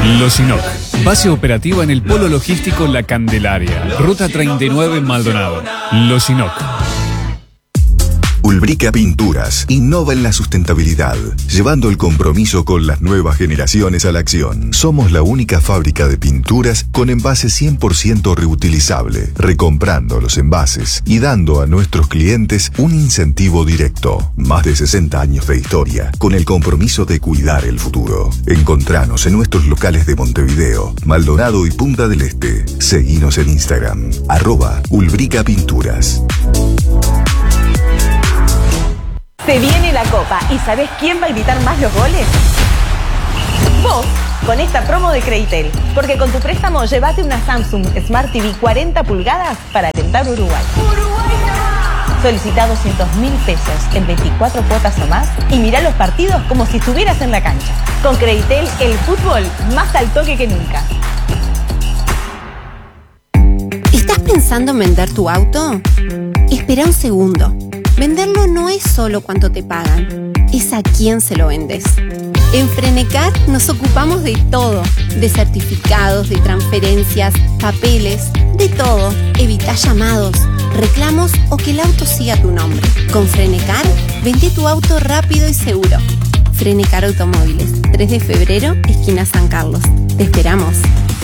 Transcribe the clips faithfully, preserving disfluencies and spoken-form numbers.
Losinoc, base operativa en el Polo Logístico La Candelaria, Ruta treinta y nueve en Maldonado. Losinoc. Ulbrica Pinturas innova en la sustentabilidad, llevando el compromiso con las nuevas generaciones a la acción. Somos la única fábrica de pinturas con envase cien por ciento reutilizable, recomprando los envases y dando a nuestros clientes un incentivo directo. Más de sesenta años de historia, con el compromiso de cuidar el futuro. Encontranos en nuestros locales de Montevideo, Maldonado y Punta del Este. Seguinos en Instagram, arroba Ulbrica Pinturas. Se viene la Copa y ¿sabés quién va a gritar más los goles? Vos, con esta promo de Creditel. Porque con tu préstamo llévate una Samsung Smart T V cuarenta pulgadas para alentar Uruguay. ¡Uruguay! Solicita doscientos mil pesos en veinticuatro cuotas o más y mirá los partidos como si estuvieras en la cancha. Con Creditel, el fútbol más al toque que nunca. ¿Estás pensando en vender tu auto? Espera un segundo. Venderlo no es solo cuánto te pagan, es a quién se lo vendes. En Frenecar nos ocupamos de todo, de certificados, de transferencias, papeles, de todo. Evita llamados, reclamos o que el auto siga tu nombre. Con Frenecar, vende tu auto rápido y seguro. Frenecar Automóviles, tres de febrero, esquina San Carlos. Te esperamos.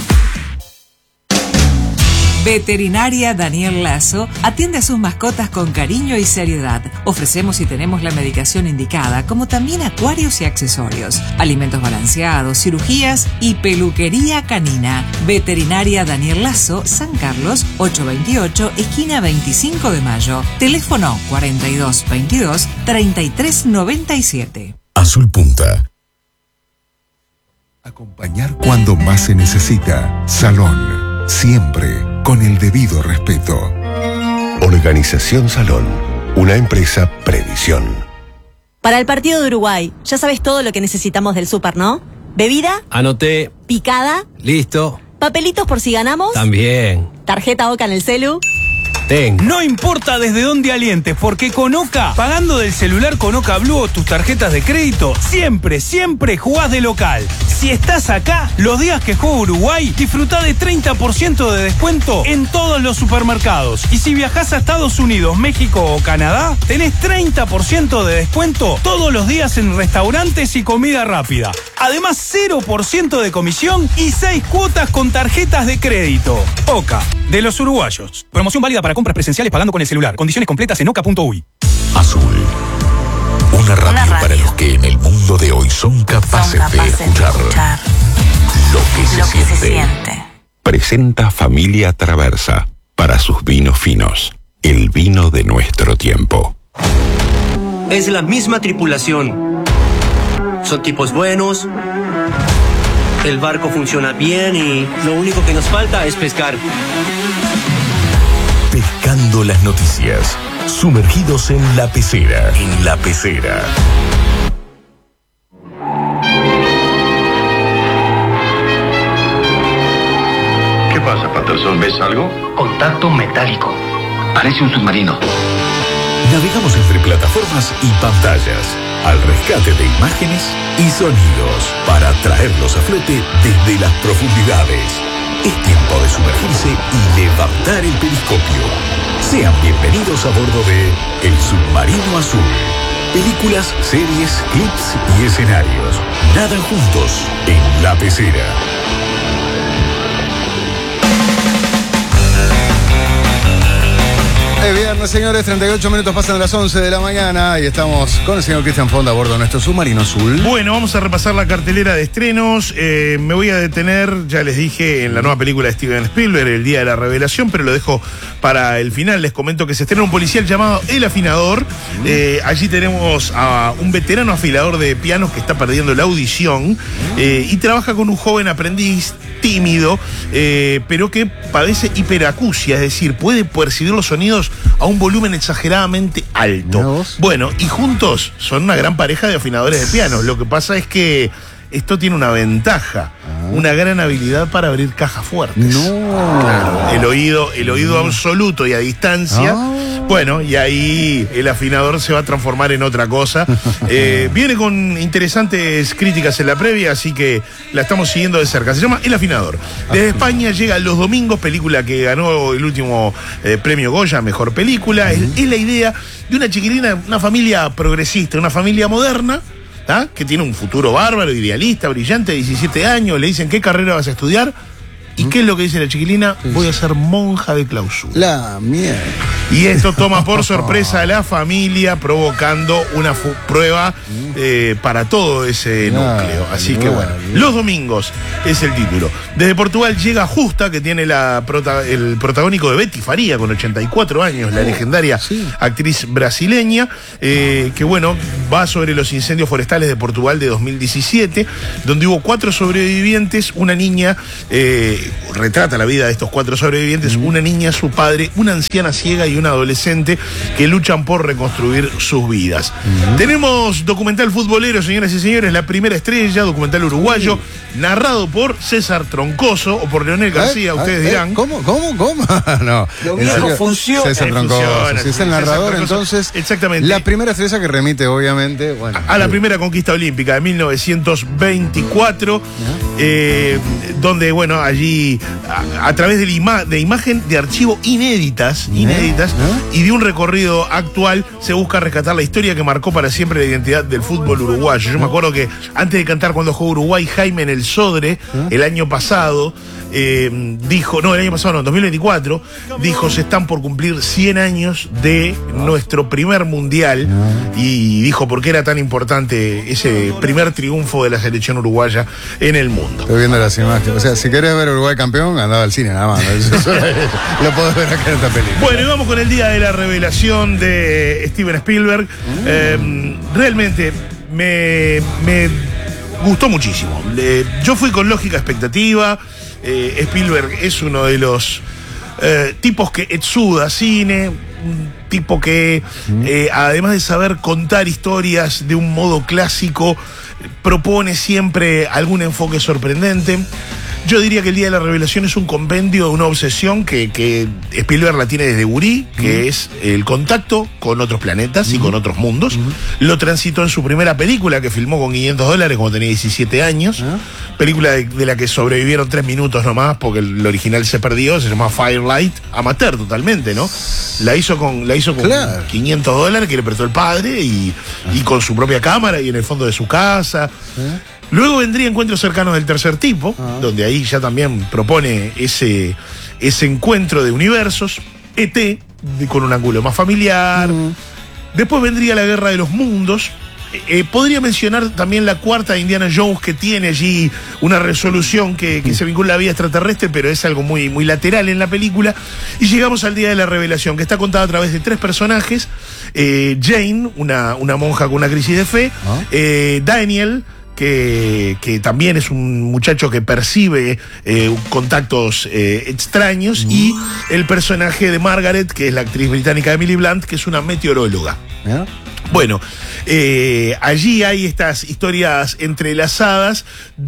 Veterinaria Daniel Lazo atiende a sus mascotas con cariño y seriedad. Ofrecemos y tenemos la medicación indicada, como también acuarios y accesorios, alimentos balanceados, cirugías y peluquería canina. Veterinaria Daniel Lazo, San Carlos, ochocientos veintiocho, esquina veinticinco de mayo. Teléfono cuarenta y dos veintidós, treinta y tres noventa y siete. Azul Punta. Acompañar cuando más se necesita. Salón. Siempre con el debido respeto. Organización Salón, una empresa Previsión. Para el partido de Uruguay, ya sabes todo lo que necesitamos del súper, ¿no? ¿Bebida? Anoté. ¿Picada? Listo. ¿Papelitos por si ganamos? También. ¿Tarjeta Oca en el celu? Ten. No importa desde dónde alientes, porque con Oca, pagando del celular con Oca Blue o tus tarjetas de crédito, siempre, siempre jugás de local. Si estás acá, los días que juega Uruguay, disfrutá de treinta por ciento de descuento en todos los supermercados. Y si viajás a Estados Unidos, México o Canadá, tenés treinta por ciento de descuento todos los días en restaurantes y comida rápida. Además, cero por ciento de comisión y seis cuotas con tarjetas de crédito. Oca, de los uruguayos. Promoción válida para compras presenciales pagando con el celular. Condiciones completas en oca punto uy. Azul. Una radio, Una radio para los que en el mundo de hoy son capaces, son capaces de, escuchar de escuchar lo que, se, lo que siente. se siente. Presenta Familia Traversa para sus vinos finos. El vino de nuestro tiempo. Es la misma tripulación. Son tipos buenos. El barco funciona bien y lo único que nos falta es pescar. Pescando las noticias. Sumergidos en la pecera. En la pecera. ¿Qué pasa, Patterson? ¿Ves algo? Contacto metálico. Parece un submarino. Navegamos entre plataformas y pantallas al rescate de imágenes y sonidos para traerlos a flote desde las profundidades. Es tiempo de sumergirse y levantar el periscopio. Sean bienvenidos a bordo de El Submarino Azul. Películas, series, clips y escenarios. Nadan juntos en la pecera. Es viernes, señores, treinta y ocho minutos pasan de las once de la mañana y estamos con el señor Cristian Fonda a bordo de nuestro submarino azul. Bueno, vamos a repasar la cartelera de estrenos. Eh, me voy a detener, ya les dije, en la nueva película de Steven Spielberg, El Día de la Revelación, pero lo dejo para el final. Les comento que se estrena un policial llamado El Afinador. Eh, allí tenemos a un veterano afilador de pianos que está perdiendo la audición eh, y trabaja con un joven aprendiz tímido, eh, pero que padece hiperacusia, es decir, puede percibir los sonidos a un volumen exageradamente alto. Bueno, y juntos son una gran pareja de afinadores de pianos. Lo que pasa es que esto tiene una ventaja, ah. una gran habilidad para abrir cajas fuertes. No. Claro, el oído, el oído no. absoluto y a distancia. Ah. Bueno, y ahí el afinador se va a transformar en otra cosa. Eh, viene con interesantes críticas en la previa, así que la estamos siguiendo de cerca. Se llama El Afinador. Desde España llega Los Domingos, película que ganó el último eh, premio Goya, mejor película. Uh-huh. es, es la idea de una chiquilina, una familia progresista, una familia moderna, ¿tá? Que tiene un futuro bárbaro, idealista, brillante, diecisiete años. Le dicen, ¿qué carrera vas a estudiar? ¿Y qué es lo que dice la chiquilina? Voy a ser monja de clausura. La mierda. Y esto toma por sorpresa a la familia, provocando una fu- prueba eh, para todo ese núcleo. Así que bueno, Los Domingos es el título. Desde Portugal llega Justa, que tiene la prota- el protagónico de Betty Faría, con ochenta y cuatro años, la legendaria sí. actriz brasileña, eh, que bueno, va sobre los incendios forestales de Portugal de dos mil diecisiete, donde hubo cuatro sobrevivientes, una niña... Eh, retrata la vida de estos cuatro sobrevivientes, mm. una niña, su padre, una anciana ciega y una adolescente que luchan por reconstruir sus vidas. Mm. Tenemos documental futbolero, señoras y señores, La Primera Estrella, documental uruguayo, sí. narrado por César Troncoso o por Leonel García, eh, ustedes eh, dirán. ¿Cómo? ¿Cómo? ¿Cómo? No. Lo viejo funciona. César Troncoso. Funciona, Si es el narrador, entonces. Exactamente. La Primera Estrella que remite, obviamente, bueno. A, a la primera conquista olímpica de mil novecientos veinticuatro, eh, donde, bueno, allí A, a través de, la ima- de imagen de archivo inéditas, inéditas ¿Eh? y de un recorrido actual se busca rescatar la historia que marcó para siempre la identidad del fútbol uruguayo. Yo me acuerdo que antes de cantar cuando jugó Uruguay, Jaime en el Sodre, ¿Eh? el año pasado, eh, dijo, no, el año pasado no, en dos mil veinticuatro, dijo, se están por cumplir cien años de nuestro primer mundial, y dijo por qué era tan importante ese primer triunfo de la selección uruguaya en el mundo. Estoy viendo las imágenes. O sea, si querés ver Uruguay campeón, andaba al cine nada más. Eso, lo podés ver acá en esta película. Bueno, y vamos con el día de la revelación de Steven Spielberg. Mm. Eh, realmente me, me gustó muchísimo. Eh, yo fui con lógica expectativa. Eh, Spielberg es uno de los eh, tipos que exuda cine, un tipo que mm. eh, además de saber contar historias de un modo clásico, propone siempre algún enfoque sorprendente. Yo diría que el Día de la Revelación es un compendio de una obsesión que, que Spielberg la tiene desde Gurí, que uh-huh. es el contacto con otros planetas uh-huh. y con otros mundos. Uh-huh. Lo transitó en su primera película, que filmó con quinientos dólares cuando tenía diecisiete años. Uh-huh. Película de, de la que sobrevivieron tres minutos nomás, porque el, el original se perdió, se llamaba Firelight, amateur totalmente, ¿no? La hizo con, la hizo con claro. quinientos dólares que le prestó el padre y, uh-huh. y con su propia cámara y en el fondo de su casa. Uh-huh. Luego vendría Encuentros Cercanos del Tercer Tipo, uh-huh. donde ahí ya también propone ese, ese encuentro de universos. E T, con un ángulo más familiar. Uh-huh. Después vendría La Guerra de los Mundos. Eh, podría mencionar también la cuarta de Indiana Jones, que tiene allí una resolución que, que se vincula a la vida extraterrestre, pero es algo muy, muy lateral en la película. Y llegamos al Día de la Revelación, que está contada a través de tres personajes. Eh, Jane, una, una monja con una crisis de fe. ¿Ah? Eh, Daniel, Que, que también es un muchacho que percibe eh, contactos eh, extraños, mm. y el personaje de Margaret, que es la actriz británica Emily Blunt, que es una meteoróloga. ¿Eh? Bueno, eh, allí hay estas historias entrelazadas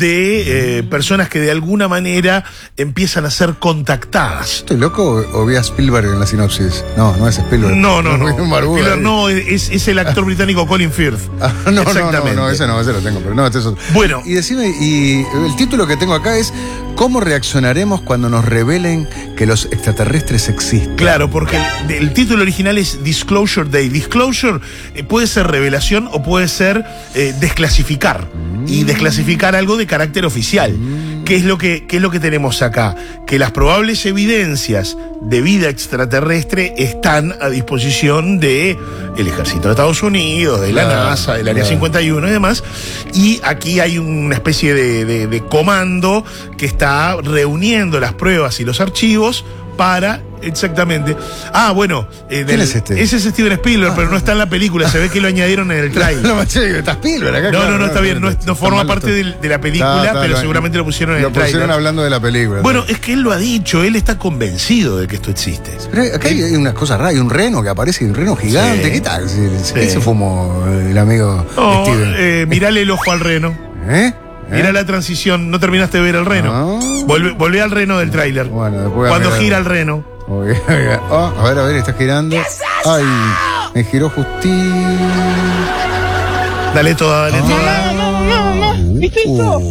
de eh, personas que de alguna manera empiezan a ser contactadas. ¿Estoy loco o vi a Spielberg en la sinopsis? No, no es Spielberg. No, no, no. no. Spielberg no, es, es el actor británico Colin Firth. Ah, no, Exactamente. no, no, no, ese no, ese lo tengo. Pero no, este es otro. Bueno. Y decime, y el título que tengo acá es ¿cómo reaccionaremos cuando nos revelen que los extraterrestres existen? Claro, porque el, el título original es Disclosure Day. Disclosure eh, puede ser revelación o puede ser eh, desclasificar. Mm. Y desclasificar algo de carácter oficial. Mm. ¿Qué es lo que, qué es lo que tenemos acá? Que las probables evidencias de vida extraterrestre están a disposición de el Ejército de Estados Unidos, de la claro, NASA, del Área claro. cincuenta y uno y demás. Y aquí hay una especie de, de, de comando que está reuniendo las pruebas y los archivos para... Exactamente. Ah, bueno. Eh, ¿Quién del, es este? Ese es Steven Spielberg, ah, pero no está en la película. Se ve que lo añadieron en el trailer. No, está Spielberg acá. No, claro, no, no, está bien. No, no forma está parte de, de la película, está, está, pero está, seguramente lo pusieron en lo el tráiler. Lo pusieron hablando de la película. Bueno, es que él lo ha dicho. Él está convencido de que esto existe. Pero acá hay una cosa rara. Hay un reno que aparece, un reno gigante. Sí. ¿Qué tal? ¿Qué sí. se fumó el amigo oh, Steven? Eh, mirale el ojo al reno. ¿Eh? Mirá la transición, no terminaste de ver el reno. No. Volvé, volvé al reno del tráiler. Bueno, después Cuando mirar. gira el reno. Oh, a ver, a ver, está girando. Ay, me giró justín. Dale toda, dale toda. ¿Viste esto?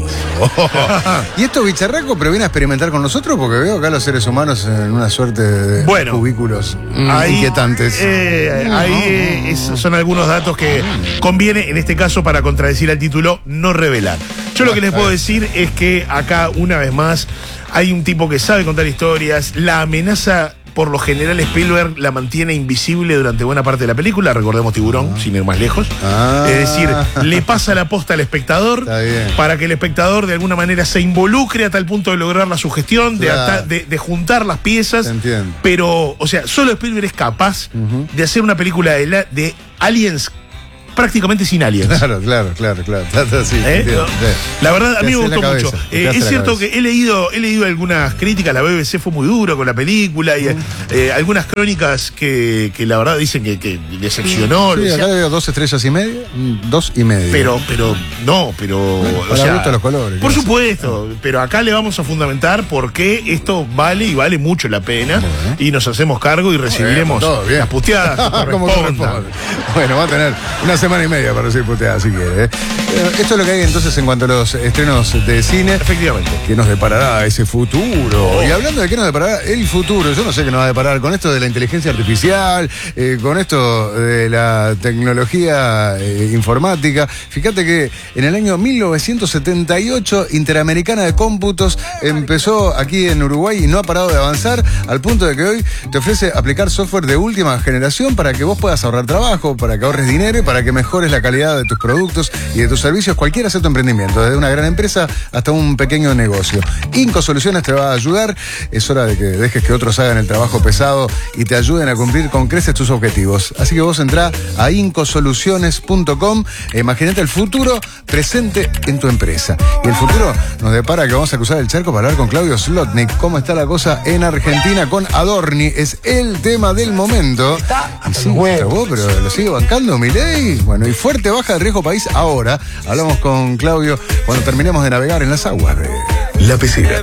¿Y esto bicharraco, pero viene a experimentar con nosotros? Porque veo acá los seres humanos en una suerte de bueno, cubículos ahí, inquietantes. Eh, ahí eh, es, son algunos datos que conviene, en este caso, para contradecir al título, no revelar. Yo lo que les puedo decir es que acá, una vez más, hay un tipo que sabe contar historias. La amenaza, por lo general, Spielberg la mantiene invisible durante buena parte de la película. Recordemos Tiburón, ah. sin ir más lejos. Ah. Es decir, le pasa la posta al espectador para que el espectador de alguna manera se involucre a tal punto de lograr la sugestión, claro. de, ata- de, de juntar las piezas. Pero, o sea, solo Spielberg es capaz uh-huh. de hacer una película de, la, de aliens prácticamente sin aliens. Claro, claro, claro, claro. Sí, ¿Eh? no, la verdad, a mí me gustó cabeza, mucho. Eh, es cierto que he leído, he leído algunas críticas, la B B C fue muy duro con la película, y mm. eh, algunas crónicas que, que la verdad dicen que, que decepcionó. Sí, acá le veo dos estrellas y media, dos y media. Pero, pero, no, pero. Bueno, o sea, gusto los colores. Por supuesto, ah. pero acá le vamos a fundamentar por qué esto vale y vale mucho la pena, bueno. y nos hacemos cargo y recibiremos bien, todo bien. las puteadas que correspondan. Bueno, va a tener una semana y media para decir puteada si quiere. ¿eh? Esto es lo que hay entonces en cuanto a los estrenos de cine. Efectivamente. ¿Qué nos deparará ese futuro? Oh. Y hablando de qué nos deparará el futuro, yo no sé qué nos va a deparar con esto de la inteligencia artificial, eh, con esto de la tecnología eh, informática. Fíjate que en el año mil novecientos setenta y ocho Interamericana de Cómputos empezó aquí en Uruguay y no ha parado de avanzar al punto de que hoy te ofrece aplicar software de última generación para que vos puedas ahorrar trabajo, para que ahorres dinero y para que mejores la calidad de tus productos y de tus servicios, cualquiera sea tu emprendimiento, desde una gran empresa hasta un pequeño negocio. Inco Soluciones te va a ayudar. Es hora de que dejes que otros hagan el trabajo pesado y te ayuden a cumplir con creces tus objetivos. Así que vos entrá a incosoluciones punto com e imagínate el futuro presente en tu empresa. Y el futuro nos depara que vamos a cruzar el charco para hablar con Claudio Slotnick. ¿Cómo está la cosa en Argentina con Adorni? Es el tema del momento. Y sí, vos, pero lo sigue bancando Milei. Bueno, y fuerte baja de riesgo país ahora. Hablamos con Claudio cuando terminemos de navegar en las aguas de La Pecera.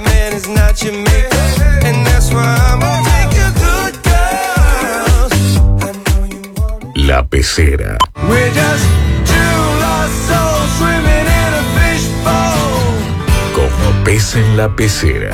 La Pecera. Como pez en la pecera.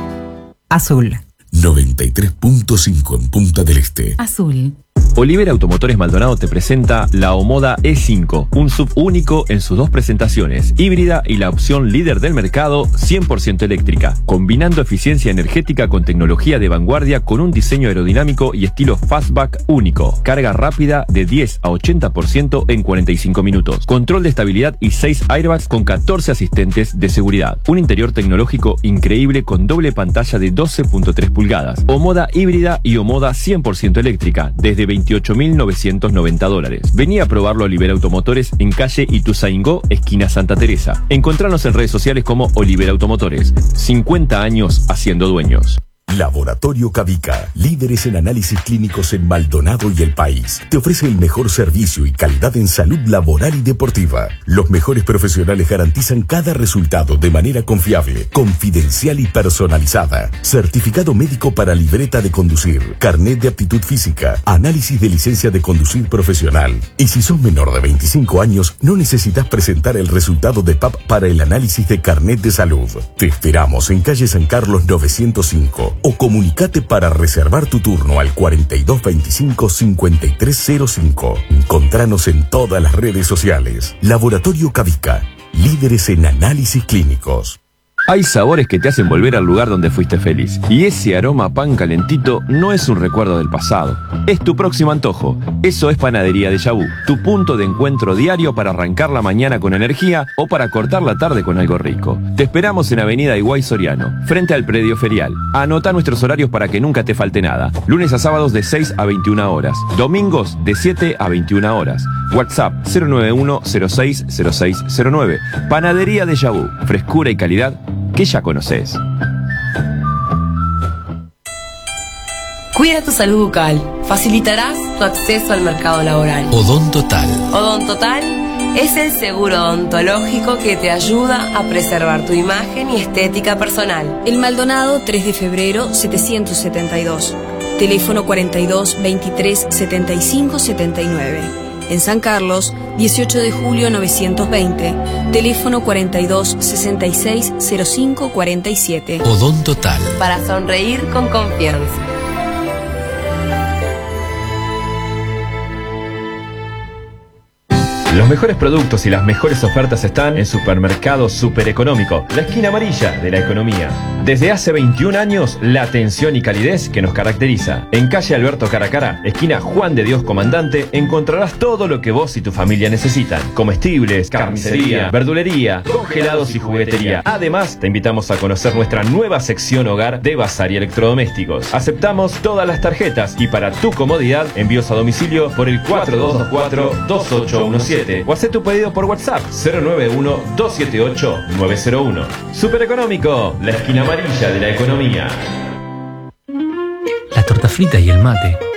Azul. noventa y tres punto cinco en Punta del Este. Azul. Olivera Automotores Maldonado te presenta la Omoda E cinco, un sub único en sus dos presentaciones, híbrida y la opción líder del mercado, cien por ciento eléctrica, combinando eficiencia energética con tecnología de vanguardia con un diseño aerodinámico y estilo fastback único, carga rápida de diez a ochenta por ciento en cuarenta y cinco minutos, control de estabilidad y seis airbags con catorce asistentes de seguridad, un interior tecnológico increíble con doble pantalla de doce punto tres pulgadas, Omoda híbrida y Omoda cien por ciento eléctrica, desde veintiocho mil novecientos noventa dólares. Vení a probarlo a Olivera Automotores en calle Ituzaingó, esquina Santa Teresa. Encontranos en redes sociales como Olivera Automotores. cincuenta años haciendo dueños. Laboratorio Cavica, líderes en análisis clínicos en Maldonado y el país. Te ofrece el mejor servicio y calidad en salud laboral y deportiva. Los mejores profesionales garantizan cada resultado de manera confiable, confidencial y personalizada. Certificado médico para libreta de conducir, carnet de aptitud física, análisis de licencia de conducir profesional. Y si sos menor de veinticinco años, no necesitas presentar el resultado de P A P para el análisis de carnet de salud. Te esperamos en calle San Carlos novecientos cinco. O comunicate para reservar tu turno al cuarenta y dos veinticinco cincuenta y tres cero cinco. Encontranos en todas las redes sociales. Laboratorio Cavica, líderes en análisis clínicos. Hay sabores que te hacen volver al lugar donde fuiste feliz. Y ese aroma a pan calentito no es un recuerdo del pasado. Es tu próximo antojo. Eso es Panadería Déjà Vu, tu punto de encuentro diario para arrancar la mañana con energía o para cortar la tarde con algo rico. Te esperamos en Avenida Higuay Soriano, frente al predio ferial. Anota nuestros horarios para que nunca te falte nada. Lunes a sábados de seis a veintiuna horas. Domingos de siete a veintiuna horas. WhatsApp cero nueve uno cero seis cero seis cero nueve. Panadería Déjà Vu, frescura y calidad que ya conoces. Cuida tu salud bucal. Facilitarás tu acceso al mercado laboral. Odontotal. Odontotal Es el seguro odontológico que te ayuda a preservar tu imagen y estética personal. El Maldonado, tres de febrero, setecientos setenta y dos. Teléfono cuarenta y dos, veintitrés, setenta y cinco, setenta y nueve. En San Carlos, dieciocho de julio, novecientos veinte. Teléfono cuarenta y dos, sesenta y seis, cero cinco, cuarenta y siete. Odontotal. Para sonreír con confianza. Los mejores productos y las mejores ofertas están en Supermercado Super Económico, la esquina amarilla de la economía. Desde hace veintiún años, la atención y calidez que nos caracteriza. En calle Alberto Caracara, esquina Juan de Dios Comandante, encontrarás todo lo que vos y tu familia necesitan. Comestibles, carnicería, verdulería, congelados y juguetería. Además, te invitamos a conocer nuestra nueva sección hogar de bazar y electrodomésticos. Aceptamos todas las tarjetas y para tu comodidad, envíos a domicilio por el cuatro dos dos cuatro, dos ocho uno siete. O haz tu pedido por WhatsApp cero nueve uno, dos siete ocho, nueve cero uno. Super Económico, la esquina amarilla de la economía. La torta frita y el mate.